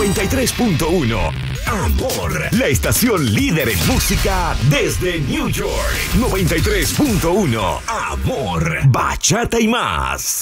93.1. Amor, la estación líder en música desde New York. 93.1. Amor, bachata y más.